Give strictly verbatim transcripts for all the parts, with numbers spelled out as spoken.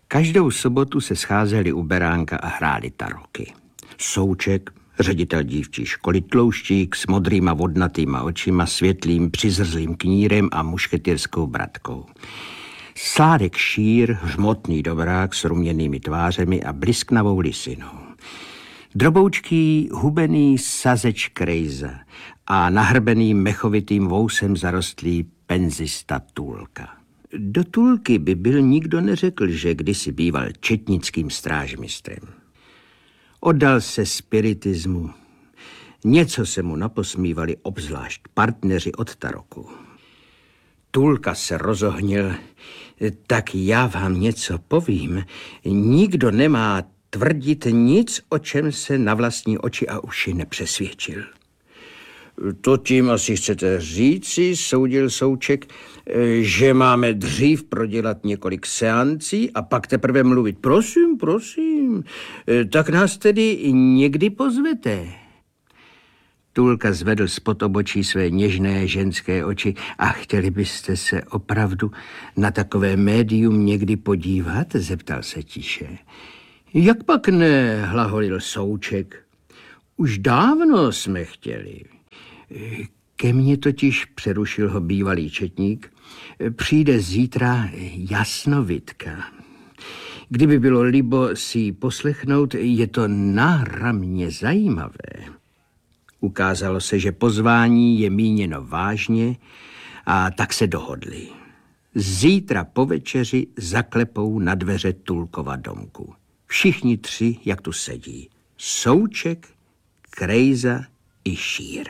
Každou sobotu se scházeli u beránka a hráli taroky. Souček, ředitel dívčí školy, tlouštík s modrýma vodnatýma očima, světlým přizrzlým knírem a mušketýrskou bratkou. Sládek Šír, hřmotný dobrák s ruměnými tvářemi a blisknavou lisinou. Droboučký, hubený sazeč Krejza a nahrbeným mechovitým vousem zarostlý penzista Tulka. Do Tulky by byl nikdo neřekl, že kdysi býval četnickým strážmistrem. Oddal se spiritismu. Něco se mu naposmívali obzvlášť partneři od taroku. Tulka se rozohnil, tak já vám něco povím. Nikdo nemá tvrdit nic, o čem se na vlastní oči a uši nepřesvědčil. To tím asi chcete říci, soudil Souček, že máme dřív prodělat několik seancí a pak teprve mluvit. Prosím, prosím, tak nás tedy někdy pozvete. Tulka zvedl spod obočí své něžné ženské oči. A chtěli byste se opravdu na takové médium někdy podívat? Zeptal se tiše. Jak pak ne, hlaholil Souček. Už dávno jsme chtěli. Ke mně totiž, přerušil ho bývalý četník, přijde zítra jasnovidka. Kdyby bylo libo si ji poslechnout, je to náramně zajímavé. Ukázalo se, že pozvání je míněno vážně a tak se dohodli. Zítra po večeři zaklepou na dveře Tulkova domku. Všichni tři, jak tu sedí. Souček, Krejza i Šír.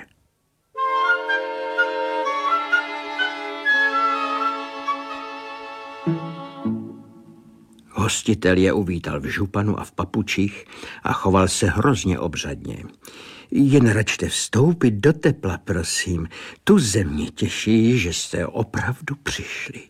Hostitel je uvítal v županu a v papučích a choval se hrozně obřadně. Jen račte vstoupit do tepla, prosím. Tu ze mě těší, že jste opravdu přišli.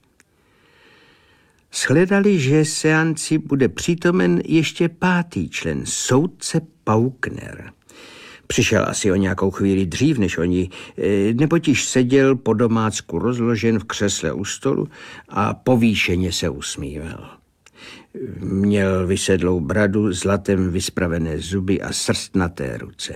Shledali, že seanci bude přítomen ještě pátý člen, soudce Paukner. Přišel asi o nějakou chvíli dřív než oni, neboť již seděl po domácku rozložen v křesle u stolu a povýšeně se usmíval. Měl vysedlou bradu, zlatem vyspravené zuby a srstnaté ruce.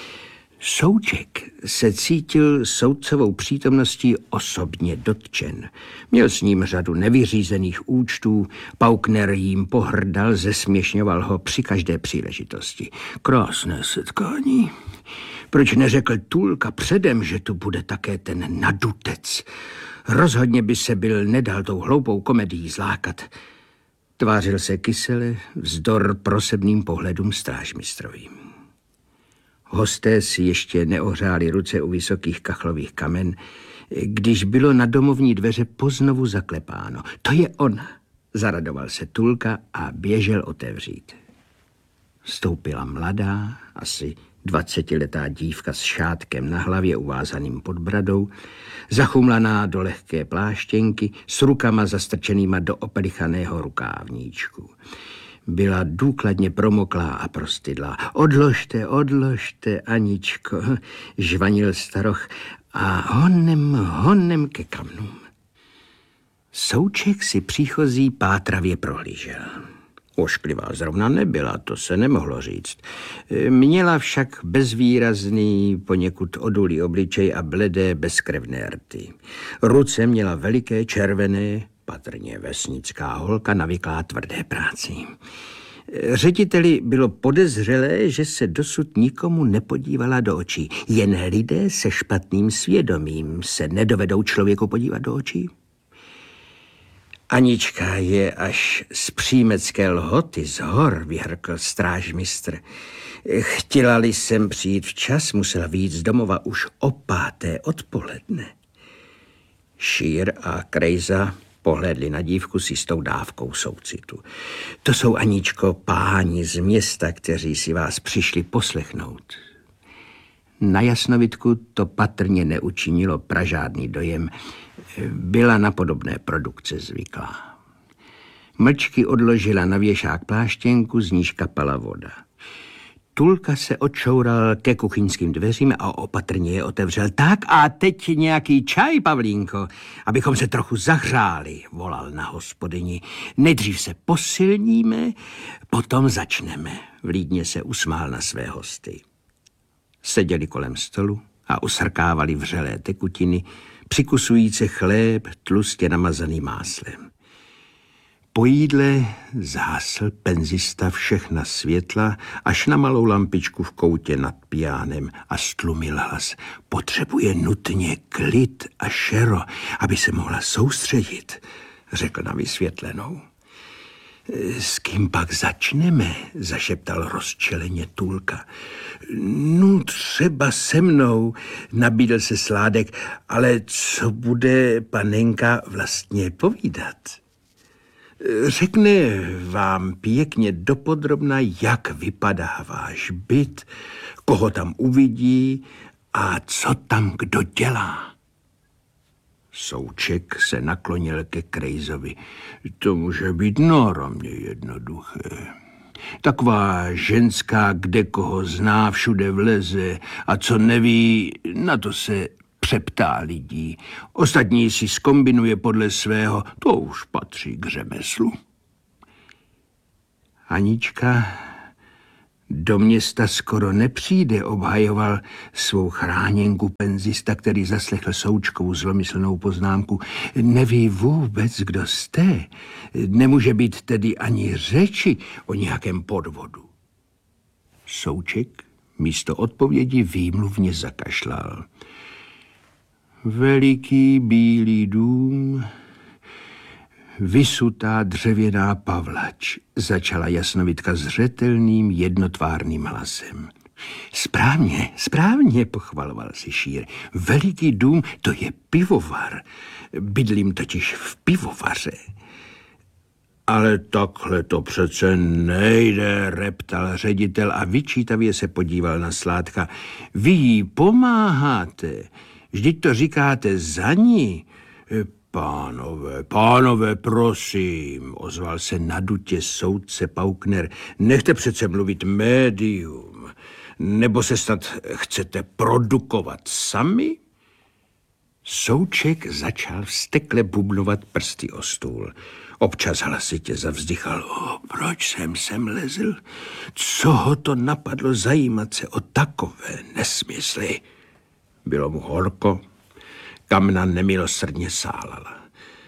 Souček se cítil soudcovou přítomností osobně dotčen. Měl s ním řadu nevyřízených účtů, Paukner jim pohrdal, zesměšňoval ho při každé příležitosti. Krásné setkání. Proč neřekl Tulka předem, že tu bude také ten nadutec? Rozhodně by se byl nedal tou hloupou komedií zlákat. Tvářil se kysele, vzdor prosebným pohledům strážmistrovým. Hosté si ještě neohřáli ruce u vysokých kachlových kamen, když bylo na domovní dveře poznovu zaklepáno. To je ona, zaradoval se Tulka a běžel otevřít. Vstoupila mladá, asi dvacetiletá dívka s šátkem na hlavě uvázaným pod bradou, zachumlaná do lehké pláštěnky s rukama zastrčenýma do opelichaného rukávníčku. Byla důkladně promoklá a prostydlá. Odložte, odložte, Aničko, žvanil staroch a honem, honem ke kamnům. Souček si příchozí pátravě prohlížel. Ošklivá zrovna nebyla, to se nemohlo říct. Měla však bezvýrazný, poněkud odulý obličej a bledé, bezkrevné rty. Ruce měla veliké, červené, patrně vesnická holka, navyklá tvrdé práci. Řediteli bylo podezřelé, že se dosud nikomu nepodívala do očí. Jen lidé se špatným svědomím se nedovedou člověku podívat do očí. Anička je až z přímecké Lhoty z hor, vyhrkl strážmistr. Chtěla-li jsem přijít včas, musela vyjít z domova už o páté odpoledne. Šír a Krejza pohlédli na dívku si s tou dávkou soucitu. To jsou, Aničko, páni z města, kteří si vás přišli poslechnout. Na jasnovidku to patrně neučinilo pražádný dojem. Byla na podobné produkce zvyklá. Mlčky odložila na věšák pláštěnku, z níž kapala voda. Tulka se odšoural ke kuchyňským dveřím a opatrně je otevřel. Tak a teď nějaký čaj, Pavlínko, abychom se trochu zahřáli, volal na hospodyni. Nejdřív se posilníme, potom začneme. Vlídně se usmál na své hosty. Seděli kolem stolu a usrkávali vřelé tekutiny, přikusujíce chléb tlustě namazaný máslem. Po jídle zhasl penzista všechna světla až na malou lampičku v koutě nad piánem a stlumil hlas. Potřebuje nutně klid a šero, aby se mohla soustředit, řekl na vysvětlenou. S kým pak začneme, zašeptal rozčeleně Tulka. No třeba se mnou, nabídl se Sládek, ale co bude panenka vlastně povídat? Řekne vám pěkně dopodrobna, jak vypadá váš byt, koho tam uvidí a co tam kdo dělá. Souček se naklonil ke Krejzovi. To může být náramně jednoduché. Taková ženská, kde koho zná, všude vleze a co neví, na to se přeptá lidí. Ostatní si zkombinuje podle svého, to už patří k řemeslu. Anička do města skoro nepřijde, obhajoval svou chráněnku penzista, který zaslechl Součkovu zlomyslnou poznámku. Neví vůbec, kdo jste. Nemůže být tedy ani řeči o nějakém podvodu. Souček místo odpovědi výmluvně zakašlal. Veliký bílý dům, vysutá dřevěná pavlač, začala Jasnovidka zřetelným jednotvárným hlasem. Správně, správně, pochvaloval si Šír. Veliký dům, to je pivovar. Bydlím totiž v pivovaře. Ale takhle to přece nejde, reptal ředitel a vyčítavě se podíval na Sládka. Vy jí pomáháte. Vždyť to říkáte za ní. Pánové, pánové, prosím, ozval se nadutě soudce Paukner. Nechte přece mluvit médium. Nebo se snad chcete produkovat sami? Souček začal vztekle bubnovat prsty o stůl. Občas hlasitě zavzdychal. O, proč jsem sem lezl? Co ho to napadlo zajímat se o takové nesmysly? Bylo mu horko, kamna nemilosrdně sálala.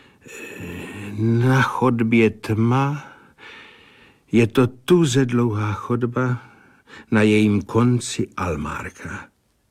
Na chodbě tma, je to tuze dlouhá chodba, na jejím konci almárka.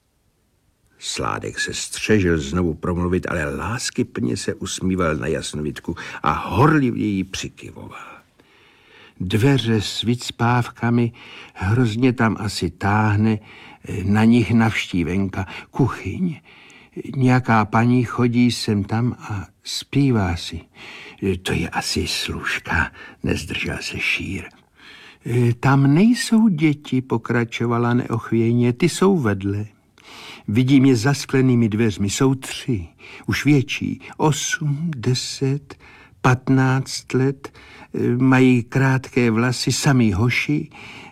Sládek se střežil znovu promluvit, ale láskyplně se usmíval na Jasnovidku a horlivě jí přikyvoval. Dveře s vycpávkami, hrozně tam asi táhne, na nich navštívenka, kuchyň. Nějaká paní chodí sem tam a zpívá si. To je asi služka, nezdržel se Šír. Tam nejsou děti, pokračovala neochvějně, ty jsou vedle. Vidím je za sklenými dveřmi, jsou tři, už větší, osm, deset, patnáct let, mají krátké vlasy, samý hoši.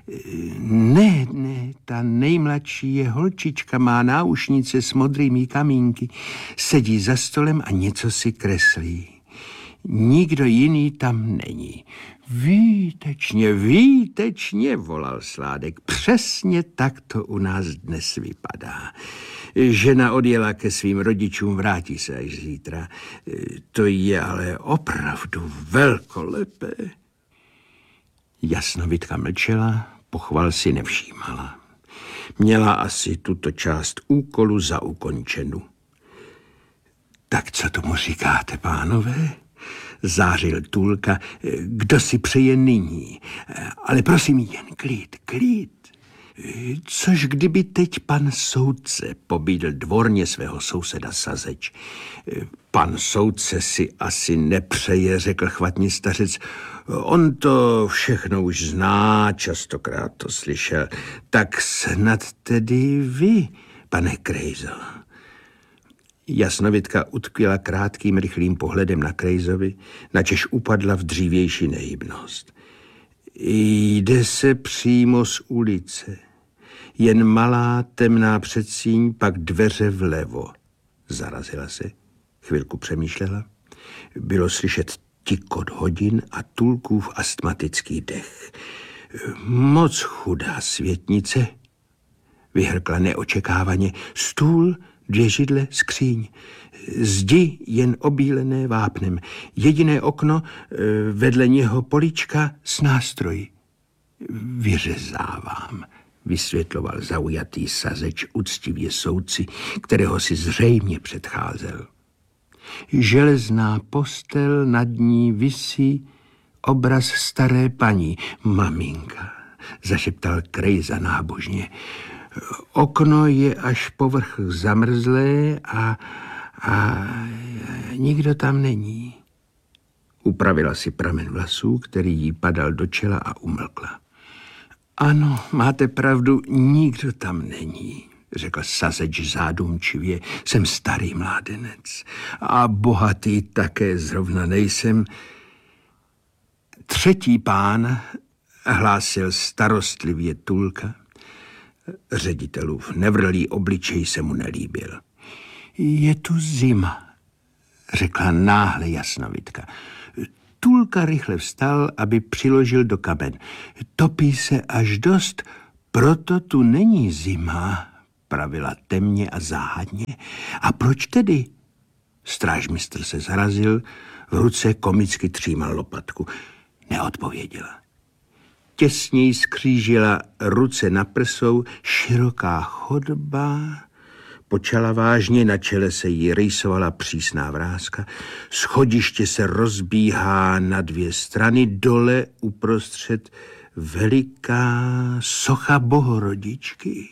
Ne, ne, ta nejmladší je holčička, má náušnice s modrými kamínky, sedí za stolem a něco si kreslí. Nikdo jiný tam není. Výtečně, výtečně, volal Sládek. Přesně tak to u nás dnes vypadá. Žena odjela ke svým rodičům, vrátí se až zítra. To je ale opravdu velkolepé. Jasnovidka mlčela, pochval si nevšímala. Měla asi tuto část úkolu za ukončenu. Tak co tomu říkáte, pánové? Zářil Tulka. Kdo si přeje nyní? Ale prosím, jen klid, klid. Což kdyby teď pan soudce pobídl dvorně svého souseda Sazeč. Pan soudce si asi nepřeje, řekl chvatně stařec. On to všechno už zná, častokrát to slyšel. Tak snad tedy vy, pane Krejzo. Jasnovidka utkvěla krátkým rychlým pohledem na Krejzovi, načež upadla v dřívější nehybnost. Jde se přímo z ulice. Jen malá temná předsíň, pak dveře vlevo. Zarazila se, chvilku přemýšlela. Bylo slyšet tikot hodin a Tulkův astmatický dech. Moc chudá světnice, vyhrkla neočekávaně. Stůl, dvě židle, skříň. Zdi jen obílené vápnem. Jediné okno, vedle něho polička s nástroji. Vyřezávám, vysvětloval zaujatý sazeč uctivě soudci, kterého si zřejmě předcházel. Železná postel, nad ní visí obraz staré paní. Maminka, zašeptal Krejza nábožně. Okno je až povrch zamrzlé a, a nikdo tam není. Upravila si pramen vlasů, který jí padal do čela a umlkla. Ano, máte pravdu, nikdo tam není, řekl sazeč zádumčivě. Jsem starý mládenec a bohatý také zrovna nejsem. Třetí pán, hlásil starostlivě Tulka. Ředitelův nevrlý obličej se mu nelíbil. Je tu zima, řekla náhle Jasnovidka. Tulka rychle vstal, aby přiložil do kamen. Topí se až dost, proto tu není zima, pravila temně a záhadně. A proč tedy? Strážmistr se zarazil, v ruce komicky třímal lopatku. Neodpověděla. Těsněji skřížila ruce na prsou, široká chodba. Počala vážně, na čele se jí rýsovala přísná vrázka. Schodiště se rozbíhá na dvě strany, dole uprostřed veliká socha Bohorodičky.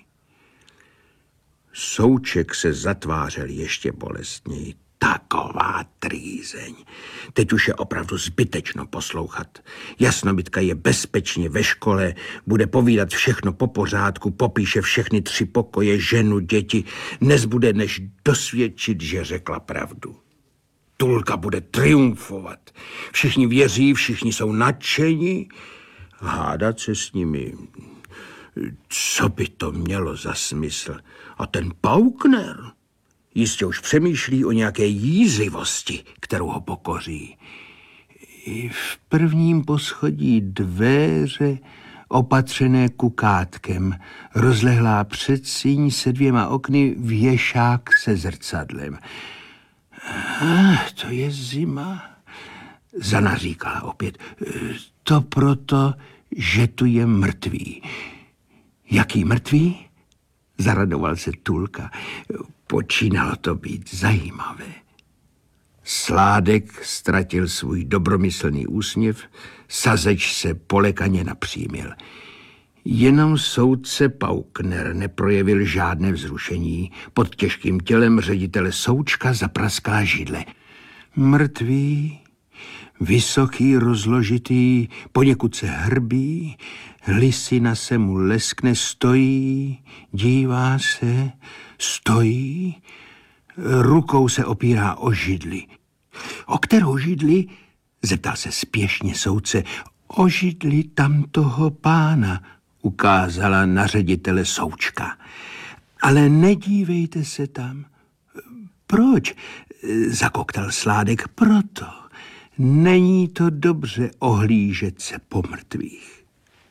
Souček se zatvářel ještě bolestněji. Taková trýzeň. Teď už je opravdu zbytečno poslouchat. Jasnovidka je bezpečně ve škole, bude povídat všechno po pořádku, popíše všechny tři pokoje, ženu, děti. Nezbude než dosvědčit, že řekla pravdu. Tulka bude triumfovat. Všichni věří, všichni jsou nadšení. Hádat se s nimi, co by to mělo za smysl? A ten Paukner jistě už přemýšlí o nějaké jízlivosti, kterou ho pokoří. I v prvním poschodí dveře opatřené kukátkem, rozlehlá předsíň se dvěma okny, věšák se zrcadlem. Ah, to je zima, zanaříkala opět. To proto, že tu je mrtvý. Jaký mrtvý? Zaradoval se Tulka. Počínalo to být zajímavé. Sládek ztratil svůj dobromyslný úsměv, sazeč se polekaně napřímil. Jenom soudce Paukner neprojevil žádné vzrušení. Pod těžkým tělem ředitele Součka zapraská židle. Mrtvý, vysoký, rozložitý, poněkud se hrbí, lisina se mu leskne, stojí, dívá se, stojí, rukou se opírá o židli. O kterou židli? Zeptal se spěšně soudce. O židli tamtoho pána, ukázala na ředitele Součka. Ale nedívejte se tam. Proč? Zakoktal Sládek. Proto. Není to dobře ohlížet se po mrtvých.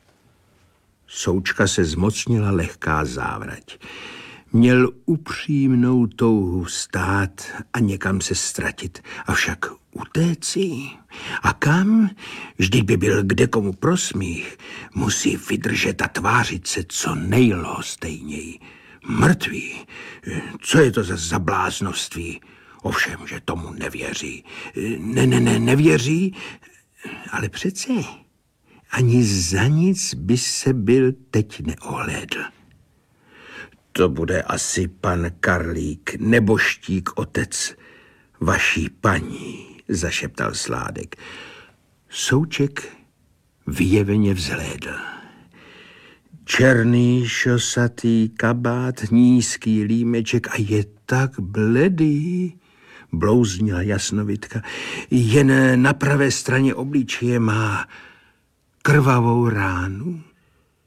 Součka se zmocnila lehká závrať. Měl upřímnou touhu stát a někam se ztratit, avšak utéci. A kam? Vždyť by byl kde komu prosmích. Musí vydržet a tvářit se co nejlhostejněji. Mrtvý? Co je to za zabláznovství? Ovšem, že tomu nevěří. Ne, ne, ne, nevěří, ale přece ani za nic by se byl teď neohlédl. To bude asi pan Karlík, neboštík otec vaší paní, zašeptal Sládek. Souček vyjeveně vzhlédl. Černý šosatý kabát, nízký límeček a je tak bledý, blouznila Jasnovidka. Jen na pravé straně obličeje má krvavou ránu.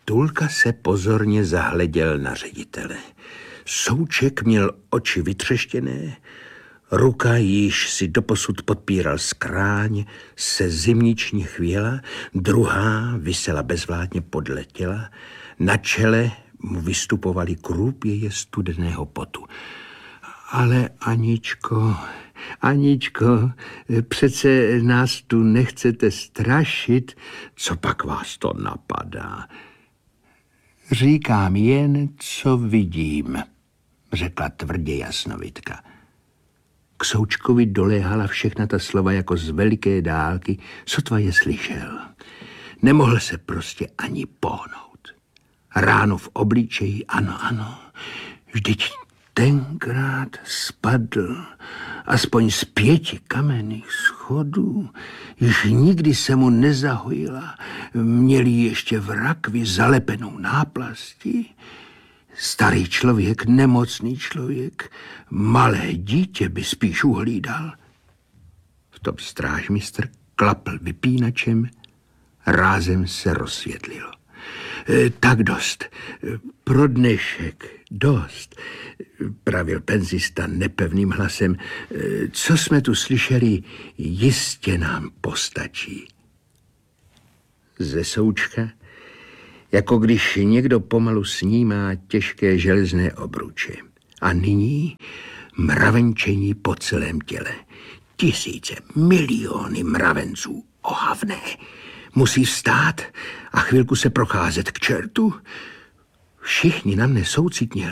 Tulka se pozorně zahleděl na ředitele. Souček měl oči vytřeštěné, ruka, již si doposud podpíral skráň, se zimničně chvěla, druhá visela bezvládně podle těla, na čele mu vystupovaly krůpěje studeného potu. Ale Aničko, Aničko, přece nás tu nechcete strašit, co pak vás to napadá? Říkám jen, co vidím, řekla tvrdě Jasnovitka. K Součkovi doléhala všechna ta slova jako z veliké dálky, sotva je slyšel. Nemohl se prostě ani pohnout. Ráno v obličeji, ano, ano, vždyť tenkrát spadl aspoň z pěti kamenných schodů. Již nikdy se mu nezahojila, měl ji ještě v rakvi zalepenou náplastí. Starý člověk, nemocný člověk, malé dítě by spíš uhlídal. V tom strážmistr klapl vypínačem, rázem se rozsvětlilo. E, tak dost, pro dnešek dost, pravil penzista nepevným hlasem. E, co jsme tu slyšeli, jistě nám postačí. Ze Součka, jako když někdo pomalu snímá těžké železné obruče. A nyní mravenčení po celém těle. Tisíce, miliony mravenců, ohavné. Musí vstát a chvilku se procházet k čertu. Všichni na mne soucitně